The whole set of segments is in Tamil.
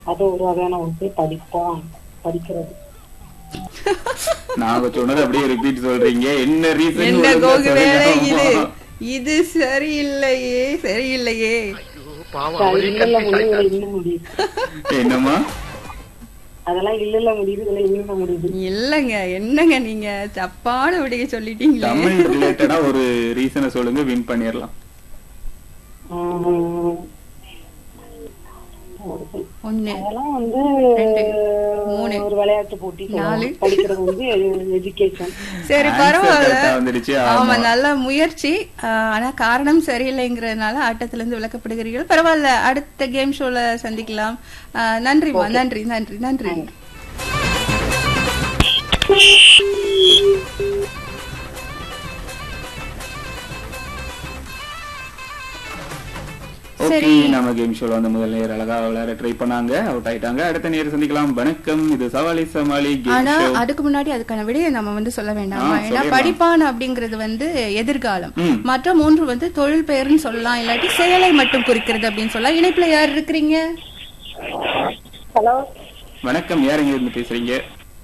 அது ஒரு வகையான வந்து படிப்பான், படிக்கிறது. நாங்க சொன்னது அப்படியே ரிப்பீட் சொல்றீங்க. என்ன ரீசன் என்ன ஒழுங்கா கோகுவேல இது சொல்லுங்க. இது சரியில்லையே சரியில்லையே. இல்ல முடிவுகளை இன்னும் முடியுது. என்னம்மா? அதெல்லாம் இல்ல முடிவுகளை இன்னும் முடியுது. இல்லங்க என்னங்க நீங்க தப்பான விடையை சொல்லிட்டீங்களே. தமிழ் ரிலேட்டடா ஒரு ரீசனை சொல்லுங்க, வின் பண்ணிடலாம். ஒண்ணு அதெல்லாம் வந்து 2 3 ஒரு விளையாட்டு போட்டி 4 படிக்கிறது வந்து எஜுகேஷன். சரி Answer பரவாயில்ல. correct ஆ வந்துடுச்சு. ஆமா ஆமா. நல்ல முயற்சி. ஆனா காரணம் சரியில்லைங்கிறதுனால ஆட்டத்துல இருந்து விலக்கப்படுகிறீர்கள். பரவாயில்ல, அடுத்த கேம் ஷோல சந்திக்கலாம். நன்றிமா, நன்றி நன்றி நன்றி. ஓகே, சரி. நம்ம கேம் ஷோல வந்து முதல் நேர் அழகா விளையாட ட்ரை பண்ணாங்க, அவுட் ஆயிட்டாங்க. அடுத்த நேர் சந்திக்கலாம். வணக்கம், இது சவாலி சமாளி கேம் ஆனா ஷோ. அதுக்கு முன்னாடி அதுக்கான விடையை நம்ம வந்து சொல்ல வேண்டாமா? ஏன்னா சொல்லிடலாம். படிப்பான் அப்படிங்கிறது வந்து எதிர்காலம். ம். மற்ற 3 வந்து தொழில் பெயர்னு சொல்லலாம், இல்லாட்டி செயலை மட்டும் குறிக்கிறது அப்படின்னு சொல்லலாம். இணைப்புல யார் இருக்கிறீங்க? ஹலோ, வணக்கம், யார் எங்க இருந்து பேசுறீங்க?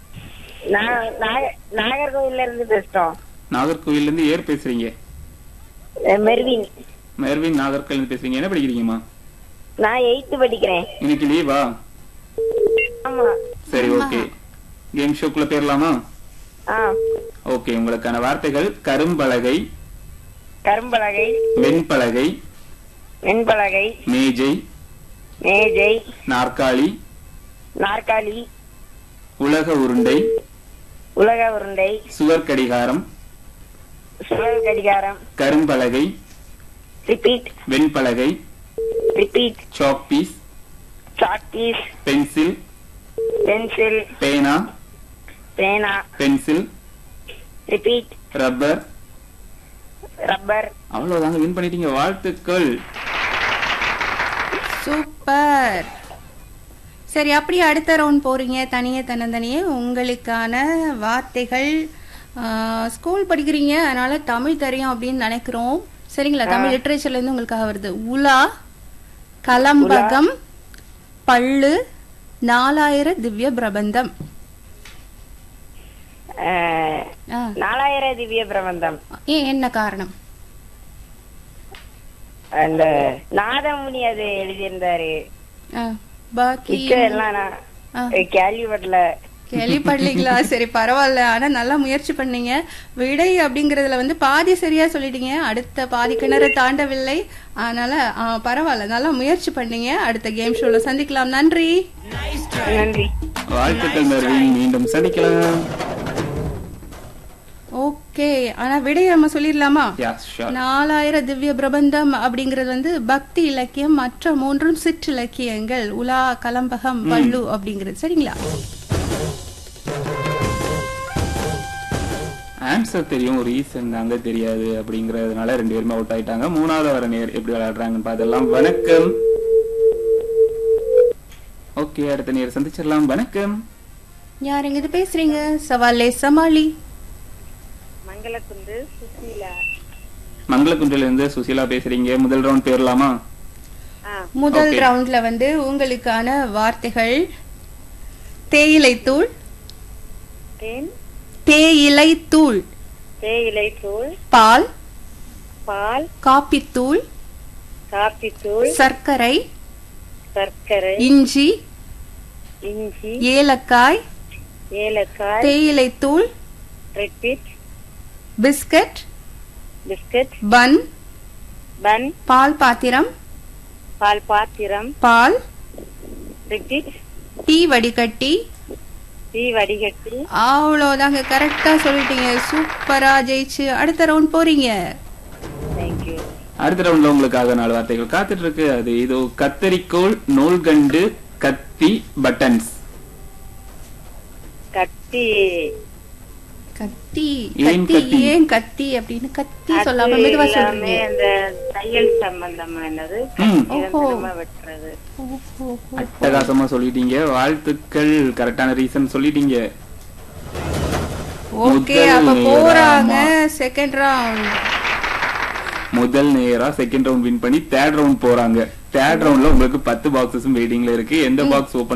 நாகர்கோவில்ல இருந்து பேசுறோம். நாகர்கோவில்ல இருந்து யார் பேசுறீங்க? மெர்வின். மெர்வின், நாகர்கோவில் இருந்து பேசுறீங்க. என்ன படிக்கிறீங்கம்மா? நான் 8th படிக்கிறேன். இன்னைக்கு லீவா? ஆமா. சரி, ஓகே. கேம் ஷோக்குள்ள போயிரலாமா? ஆ. ஓகே, உங்களுக்கான வார்த்தைகள் கரும்பலகை, கரும்பலகை, வெண்பலகை, வெண்பலகை, மேஜை, மேஜை, நாற்காலி, நாற்காலி, உலக உருண்டை, உலக உருண்டை, சுவர் கடிகாரம், சுழல் கடிகாரம், கரும்பலகை, repeat, வெண்பலகை, repeat, chalk piece, chalk piece, pencil, pencil, பேனா, பேனா, பென்சில், ரிப்பீட், ரப்பர். ரப்பர். அவ்வளவுதாங்க, வின் பண்ணிட்டீங்க. வாழ்த்துக்கள். சூப்பர். சரி, அப்படியே அடுத்த ரவுண்ட் போறீங்க. தனியே தன்னந்தனியே உங்களுக்கான வார்த்தைகள். ஸ்கூல் படிக்கிறீங்க, அதனால தமிழ் தெரியும் அப்படின்னு நினைக்கிறோம். சரிங்களா? தமிழ் லிட்ரேச்சர்ல இருந்து உங்களுக்காக வருது. உலா, கலம்பகம், பள்ளு, 4000 திவ்ய பிரபந்தம். 4000 திவ்ய பிரபந்தம். ஏன், என்ன காரணம்? அந்த நாதமுனி அது எழுதியிருந்தாரு. பாக்கி எல்லாம் நான் கேள்விப்படல. கேள்விப்படலீங்களா? சரி பரவாயில்ல, ஆனா நல்லா முயற்சி பண்ணீங்க. விடை அப்படிங்கறதுல வந்து பாதி சரியா சொல்லிட்டீங்க, அடுத்த பாதி கிணறு தாண்டவில்லை. அதனால பரவாயில்ல, நல்லா முயற்சி பண்ணீங்க. அடுத்த கேம் ஷோல சந்திக்கலாம். நன்றி நன்றி. வாழ்த்துக்கள் மெர்வின், மீண்டும் சந்திக்கலாம். ஓகே, ஆனா விடை நம்ம சொல்லிடலாமா? Yeah, sure. 4000 திவ்ய பிரபந்தம் அப்படிங்கறது வந்து பக்தி இலக்கியம், மற்ற 3 சிற்றிலக்கியங்கள். உலா, கலம்பகம், பள்ளு அப்படிங்கிறது. சரிங்களா? ஆன்சர் தெரியும், ரீசன் தாங்க தெரியாது அப்படிங்கறதுனால 2 பேருமே அவுட் ஆயிட்டாங்க. 3வது வர நேர் எப்படி விளையாடுறாங்கன்னு பார்த்துடலாம். வணக்கம். ஓகே, அடுத்த நேர் சந்திச்சிடலாம். வணக்கம், யார் எங்க இது பேசுறீங்க? சவாலே சமாளி. மங்களக்குண்டு சுசீலா. மங்களகுன்றில இருந்து சுசீலா பேசுறீங்க. முதல் ரவுண்ட் போயிடலாமா? முதல் Okay. ரவுண்ட்ல வந்து உங்களுக்கான வார்த்தைகள் தேயிலை தூள், தேன், தேயிலை தூள், தேயிலை தூள், பால், பால், காப்பி தூள், காப்பி தூள், சர்க்கரை, சர்க்கரை, இஞ்சி, இஞ்சி, ஏலக்காய், ஏலக்காய், தேயிலை தூள், ரிப்பீட், பிஸ்கட், பிஸ்கட், பன், பன், பால் பாத்திரம், பால் பாத்திரம், பால், ரிப்பீட், டீ வடிகட்டி. டீ வடிகட்டி. அவ்வளோதாங்க, கரெக்டா சொல்லிட்டீங்க. சூப்பரா ஜெயிச்சு அடுத்த ரவுண்ட் போறீங்க. தேங்க்யூ. அடுத்த ரவுண்ட்ல உங்களுக்காக 4 வார்த்தைகள் காத்துட்டு இருக்கு. அது இதோ: கத்தரிக்கோல், நூல்கண்டு, கத்தி, பட்டன்ஸ். கத்தி. கத்தி. ஏன் கத்தி, கத்தி? ஏன் கத்தி அப்படின்னு கத்தி சொல்லாம மெதுவா சொல்றீங்க. அந்த தையல் சம்பந்தமானது, நிரந்தரமா வெட்டுறது. அட்டகாசமா சொல்லிட்டீங்க. வாழ்த்துக்கள், கரெக்டான ரீசன் சொல்லிட்டீங்க. ஓகே, அப்ப போறாங்க செகண்ட் ரவுண்ட். முதல் நேரா செகண்ட் ரவுண்ட் வின் பண்ணி தேர்ட் ரவுண்ட் போறாங்க. தேர்ட் ரவுண்ட்ல உங்களுக்கு 10 பாக்ஸஸும் வெயிட்டிங்ல இருக்கு. எந்த பாக்ஸ் ஓபன்